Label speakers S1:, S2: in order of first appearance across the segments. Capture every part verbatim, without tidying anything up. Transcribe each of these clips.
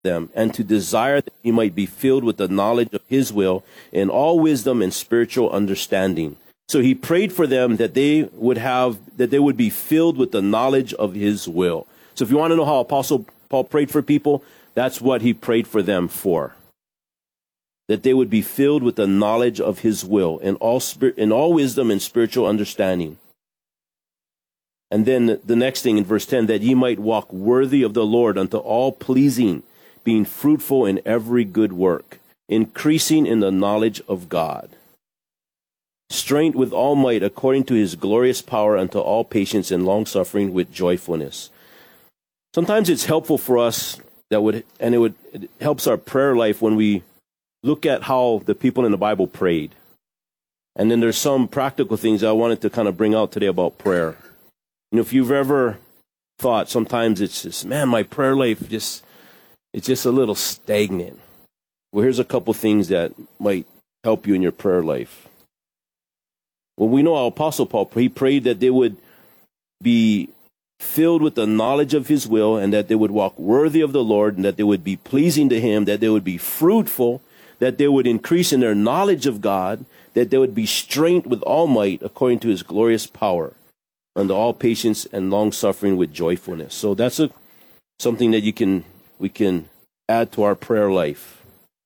S1: them, and to desire that he might be filled with the knowledge of his will in all wisdom and spiritual understanding. So he prayed for them that they would have, that they would be filled with the knowledge of his will. So if you want to know how Apostle Paul prayed for people, that's what he prayed for them for. That they would be filled with the knowledge of his will in all spirit, in all wisdom and spiritual understanding. And then the next thing in verse ten, that ye might walk worthy of the Lord unto all pleasing, being fruitful in every good work, increasing in the knowledge of God, strength with all might according to his glorious power unto all patience and long-suffering with joyfulness. Sometimes it's helpful for us that would, and it would, it helps our prayer life when we look at how the people in the Bible prayed. And then there's some practical things I wanted to kind of bring out today about prayer. You know, if you've ever thought sometimes it's just, man, my prayer life just, it's just a little stagnant. Well, here's a couple things that might help you in your prayer life. Well, we know our Apostle Paul, he prayed that they would be filled with the knowledge of his will, and that they would walk worthy of the Lord, and that they would be pleasing to him, that they would be fruitful, that they would increase in their knowledge of God, that they would be strength with all might according to his glorious power, unto all patience and long suffering with joyfulness. So that's a something that you can we can add to our prayer life.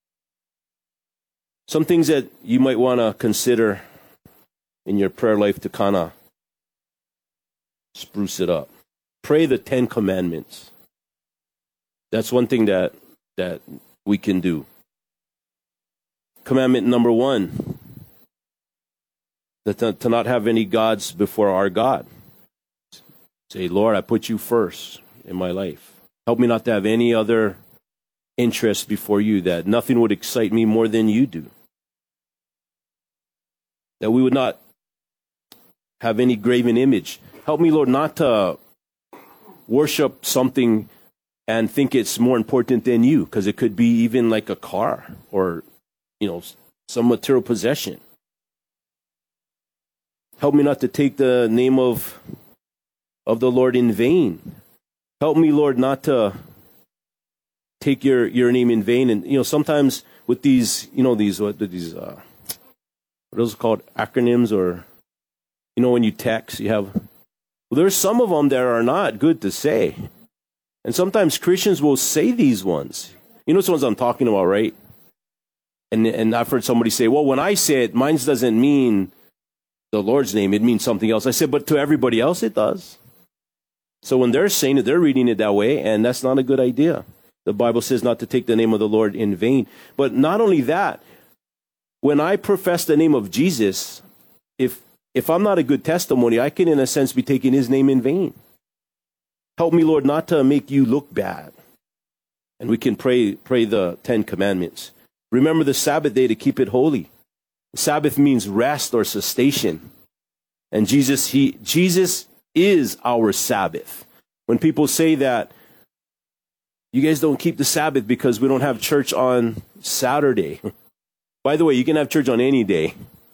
S1: Some things that you might want to consider in your prayer life to kind of spruce it up. Pray the Ten Commandments. That's one thing that that we can do. Commandment number one, that to, to not have any gods before our God. Say, Lord, I put you first in my life. Help me not to have any other interest before you, that nothing would excite me more than you do. That we would not have any graven image. Help me, Lord, not to worship something and think it's more important than you, because it could be even like a car or, you know, some material possession. Help me not to take the name of of the Lord in vain. Help me, Lord, not to take your, your name in vain. And, you know, sometimes with these, you know, these, what these, uh, what are those called, acronyms, or, you know, when you text, you have, well, there's some of them that are not good to say. And sometimes Christians will say these ones. You know which ones I'm talking about, right? And and I've heard somebody say, well, when I say it, mine doesn't mean the Lord's name. It means something else. I said, but to everybody else, it does. So when they're saying it, they're reading it that way, and that's not a good idea. The Bible says not to take the name of the Lord in vain. But not only that, when I profess the name of Jesus, if if I'm not a good testimony, I can, in a sense, be taking his name in vain. Help me, Lord, not to make you look bad. And we can pray pray the Ten Commandments. Remember the Sabbath day to keep it holy. Sabbath means rest or cessation. And Jesus, he, Jesus is our Sabbath. When people say that, you guys don't keep the Sabbath because we don't have church on Saturday. By the way, you can have church on any day.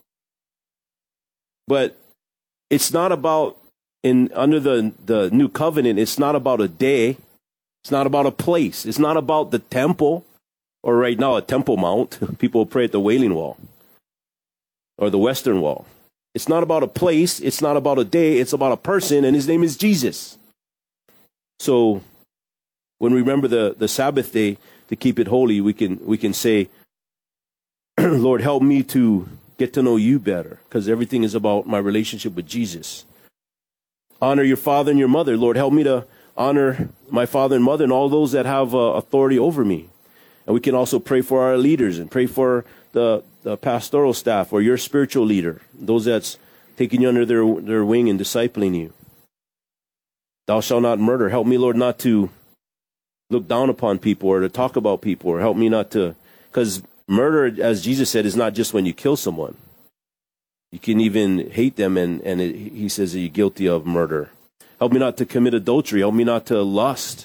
S1: But it's not about, in under the, the new covenant, it's not about a day. It's not about a place. It's not about the temple, or right now a Temple Mount. People pray at the Wailing Wall or the Western Wall. It's not about a place. It's not about a day. It's about a person, and his name is Jesus. So when we remember the, the Sabbath day to keep it holy, we can we can say, Lord, help me to get to know you better, because everything is about my relationship with Jesus. Honor your father and your mother. Lord, help me to honor my father and mother and all those that have uh, authority over me. And we can also pray for our leaders and pray for the, the pastoral staff or your spiritual leader, those that's taking you under their, their wing and discipling you. Thou shalt not murder. Help me, Lord, not to look down upon people or to talk about people, or help me not to, because murder, as Jesus said, is not just when you kill someone. You can even hate them, and, and it, he says that you're guilty of murder. Help me not to commit adultery. Help me not to lust.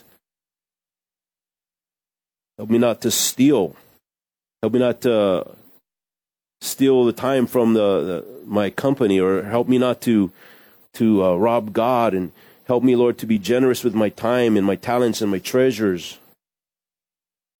S1: Help me not to steal. Help me not to steal the time from the, the my company, or help me not to to uh, rob God, and help me, Lord, to be generous with my time and my talents and my treasures.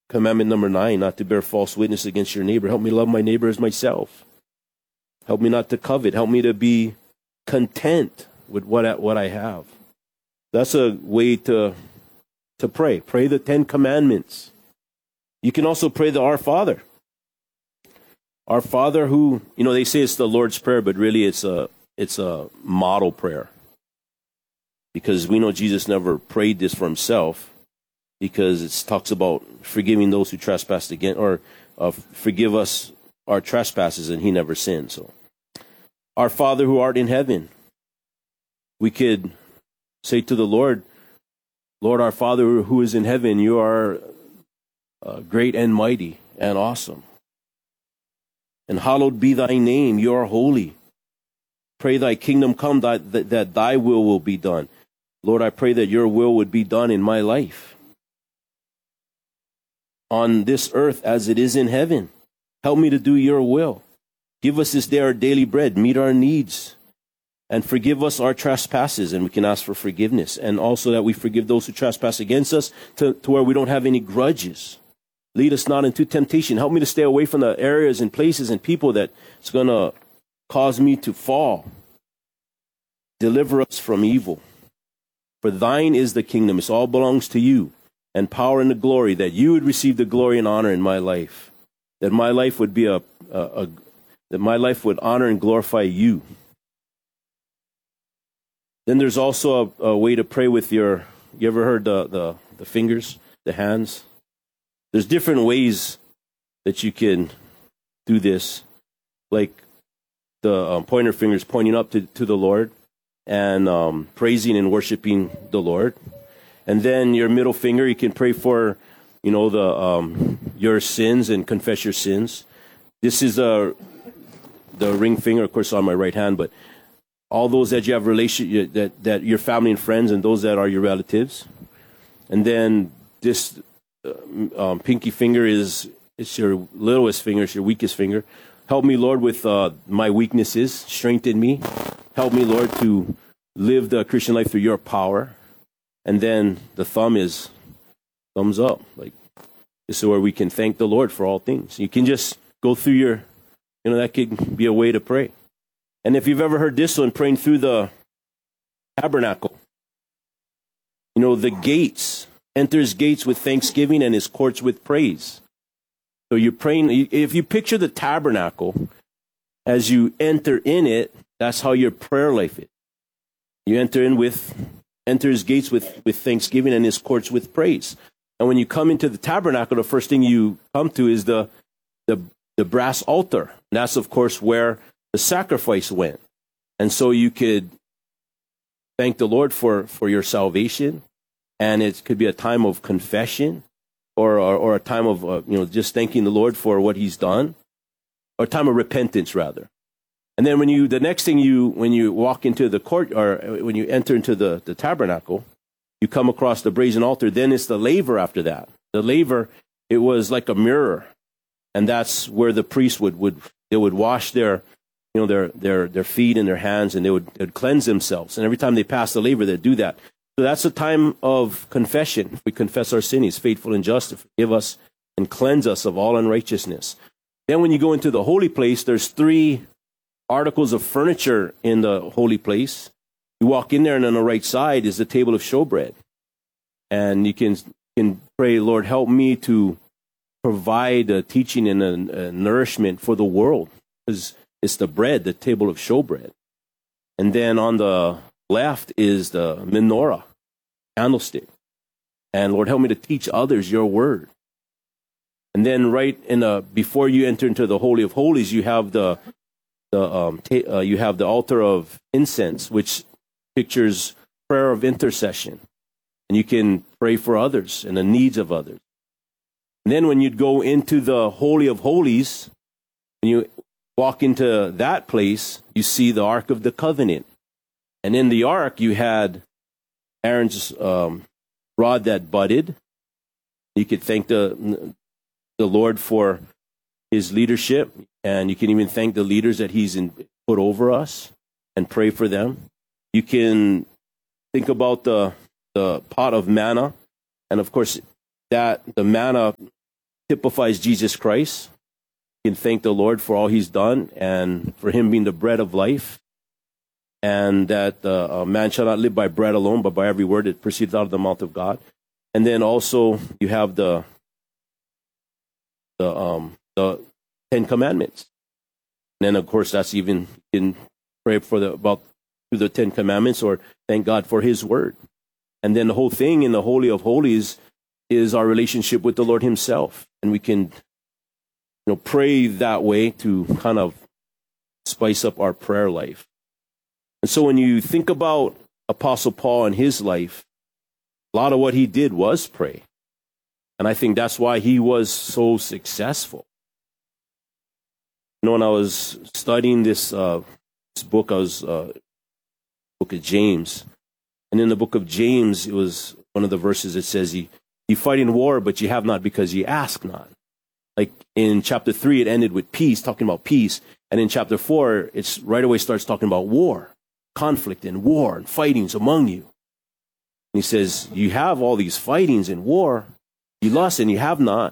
S1: commandment number nine, not to bear false witness against your neighbor. Help me love my neighbor as myself. Help me not to covet. Help me to be content with what I, what I have. That's a way to, to pray. Pray the Ten Commandments. You can also pray the Our Father. Our Father who, you know, they say it's the Lord's Prayer, but really it's a, it's a model prayer. Because we know Jesus never prayed this for himself, because it talks about forgiving those who trespass against, or uh, forgive us our trespasses, and he never sinned. So, Our Father who art in heaven, we could say to the Lord, Lord, our Father who is in heaven, you are uh, great and mighty and awesome. And hallowed be thy name, you are holy. Pray thy kingdom come, that, that, that thy will will be done. Lord, I pray that your will would be done in my life, on this earth as it is in heaven. Help me to do your will. Give us this day our daily bread, meet our needs, and forgive us our trespasses, and we can ask for forgiveness. And also that we forgive those who trespass against us, to, to where we don't have any grudges. Lead us not into temptation. Help me to stay away from the areas and places and people that's going to cause me to fall. Deliver us from evil. For thine is the kingdom. It all belongs to you. And power and the glory, that you would receive the glory and honor in my life. That my life would be a, a, a that my life would honor and glorify you. Then there's also a, a way to pray with your, you ever heard the, the, the fingers, the hands? There's different ways that you can do this. Like the um, pointer fingers pointing up to, to the Lord, and um, praising and worshiping the Lord. And then your middle finger, you can pray for, you know, the um, your sins and confess your sins. This is a, the ring finger, of course, on my right hand, but all those that you have relation, that, that your family and friends, and those that are your relatives. And then this uh, um, pinky finger is, it's your littlest finger, it's your weakest finger. Help me, Lord, with uh, my weaknesses. Strengthen me. Help me, Lord, to live the Christian life through your power. And then the thumb is thumbs up. Like, this is where we can thank the Lord for all things. You can just go through your, you know, that could be a way to pray. And if you've ever heard this one, praying through the tabernacle, you know, the gates, enters gates with thanksgiving and his courts with praise. So you're praying, if you picture the tabernacle, as you enter in it, that's how your prayer life is. You enter in with, enter his gates with, with thanksgiving and his courts with praise. And when you come into the tabernacle, the first thing you come to is the, the, the brass altar. And that's, of course, where the sacrifice went. And so you could thank the Lord for, for your salvation. And it could be a time of confession, or, or, or a time of, uh, you know, just thanking the Lord for what he's done, or a time of repentance, rather. And then when you, the next thing you, when you walk into the court, or when you enter into the, the tabernacle, you come across the brazen altar. Then it's the laver after that. The laver, it was like a mirror. And that's where the priest would, would, they would wash their, you know, their, their, their feet and their hands, and they would, they would cleanse themselves. And every time they pass the laver, they'd do that. So that's a time of confession. We confess our sin. He's faithful and just to forgive us and cleanse us of all unrighteousness. Then when you go into the holy place, there's three articles of furniture in the holy place. You walk in there, and on the right side is the table of showbread. And you can, can pray, Lord, help me to provide a teaching and a, a nourishment for the world. Because it's the bread, the table of showbread. And then on the left is the menorah, candlestick. And Lord, help me to teach others your word. And then right in the, before you enter into the Holy of Holies, you have the, the um, ta- uh, you have the altar of incense, which pictures prayer of intercession. And you can pray for others and the needs of others. And then when you'd go into the Holy of Holies, when you walk into that place, you see the Ark of the Covenant. And in the ark, you had Aaron's um, rod that budded. You could thank the the Lord for his leadership, and you can even thank the leaders that he's in, put over us, and pray for them. You can think about the the pot of manna, and of course, that the manna typifies Jesus Christ. You can thank the Lord for all he's done and for him being the bread of life. And that uh, a man shall not live by bread alone, but by every word that proceeds out of the mouth of God. And then also you have the the um, the Ten Commandments. And then of course that's even in pray for the about through the Ten Commandments or thank God for his word. And then the whole thing in the Holy of Holies is our relationship with the Lord himself. And we can, you know, pray that way to kind of spice up our prayer life. And so when you think about Apostle Paul and his life, a lot of what he did was pray. And I think that's why he was so successful. You know, when I was studying this, uh, this book, I was uh, book of James. And in the book of James, it was one of the verses that says, you, you fight in war, but you have not because you ask not. Like in chapter three, it ended with peace, talking about peace. And in chapter four, it's right away starts talking about war, conflict and war and fightings among you. And he says, you have all these fightings and war. You lust and you have not.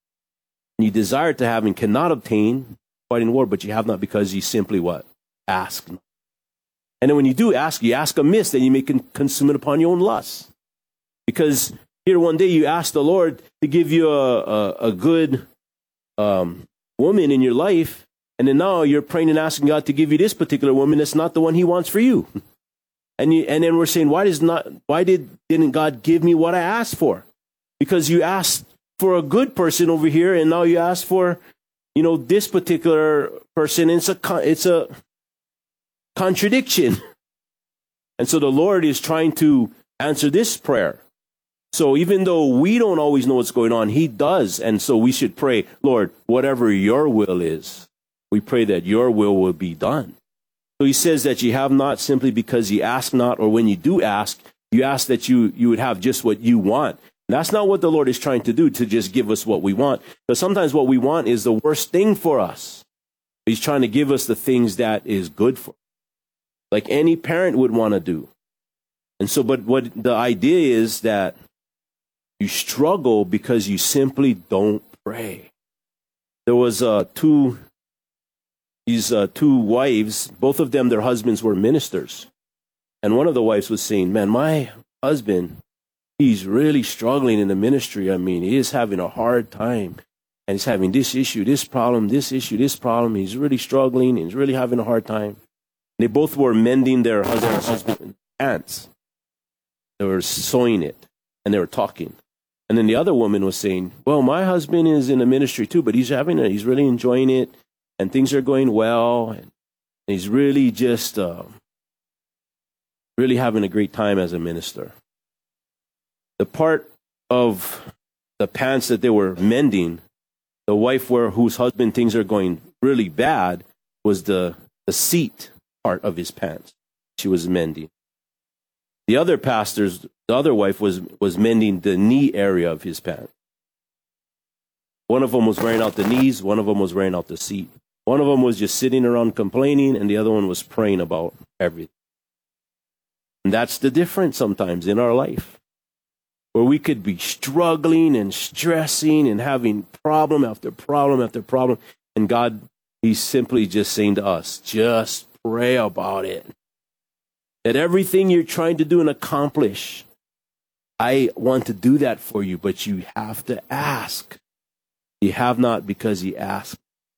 S1: And you desire to have and cannot obtain, fight in war, but you have not because you simply what? Ask not. And then when you do ask, you ask amiss, then you may con- consume it upon your own lusts. Because here one day you ask the Lord to give you a, a, a good um, woman in your life, and then now you're praying and asking God to give you this particular woman that's not the one he wants for you. And you, and then we're saying, why does not? Why did didn't God give me what I asked for? Because you asked for a good person over here, and now you ask for, you know, this particular person. And it's a it's a contradiction. And so the Lord is trying to answer this prayer. So even though we don't always know what's going on, he does. And so we should pray, Lord, whatever your will is, we pray that your will will be done. So he says that you have not simply because you ask not, or when you do ask, you ask that you, you would have just what you want. And that's not what the Lord is trying to do, to just give us what we want. Because sometimes what we want is the worst thing for us. He's trying to give us the things that is good for us, like any parent would want to do. And so, but what the idea is that you struggle because you simply don't pray. There was uh, two, these uh, two wives, both of them, their husbands were ministers. And one of the wives was saying, man, my husband, he's really struggling in the ministry. I mean, he is having a hard time. And he's having this issue, this problem, this issue, this problem. He's really struggling. He's really having a hard time. They both were mending their husband's husband's pants. They were sewing it, and they were talking. And then the other woman was saying, well, my husband is in the ministry too, but he's having it. He's really enjoying it, and things are going well. And he's really just uh, really having a great time as a minister. The part of the pants that they were mending, the wife where whose husband things are going really bad, was the, the seat part of his pants she was mending. The other pastor's, the other wife was, was mending the knee area of his pants. One of them was wearing out the knees, one of them was wearing out the seat. One of them was just sitting around complaining, and the other one was praying about everything. And that's the difference sometimes in our life, where we could be struggling and stressing and having problem after problem after problem, and God, he's simply just saying to us, just pray about it. That everything you're trying to do and accomplish, I want to do that for you, but you have to ask. You have not because you ask.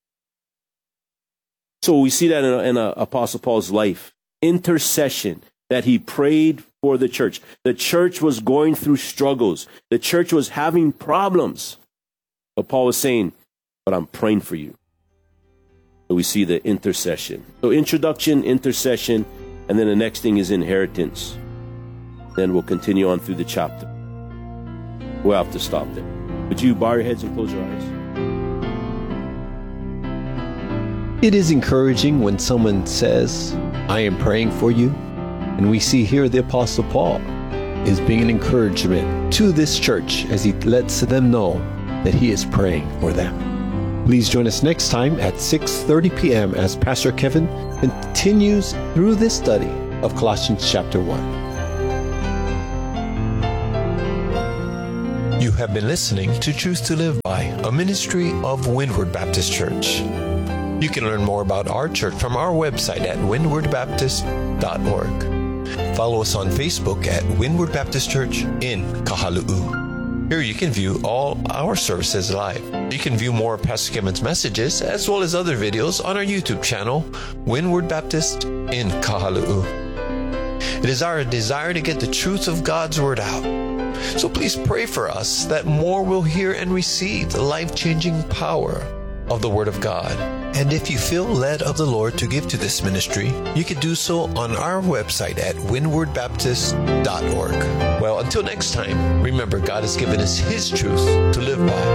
S1: So we see that in, a, in a Apostle Paul's life. Intercession, that he prayed for the church. The church was going through struggles. The church was having problems. But Paul was saying, but I'm praying for you. So we see the intercession. So introduction, intercession, and then the next thing is inheritance. Then we'll continue on through the chapter. We'll have to stop there. Would you bow your heads and close your eyes?
S2: It is encouraging when someone says, I am praying for you. And we see here the Apostle Paul is being an encouragement to this church as he lets them know that he is praying for them. Please join us next time at six thirty p.m. as Pastor Kevin continues through this study of Colossians chapter one. You have been listening to Truth to Live By, a ministry of Windward Baptist Church. You can learn more about our church from our website at windward baptist dot org. Follow us on Facebook at Windward Baptist Church in Kahalu'u. Here you can view all our services live. You can view more of Pastor Kevin's messages as well as other videos on our YouTube channel, Windward Baptist in Kahalu'u. It is our desire to get the truth of God's Word out. So please pray for us that more will hear and receive the life-changing power of the Word of God. And if you feel led of the Lord to give to this ministry, you can do so on our website at windward baptist dot org. Well, until next time, remember God has given us His truth to live by.